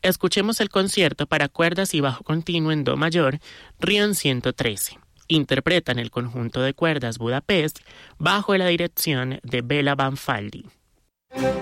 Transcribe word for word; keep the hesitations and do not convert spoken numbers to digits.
Escuchemos el concierto para cuerdas y bajo continuo en do mayor, Rion ciento trece. Interpretan el conjunto de cuerdas Budapest bajo la dirección de Bela Banfaldi.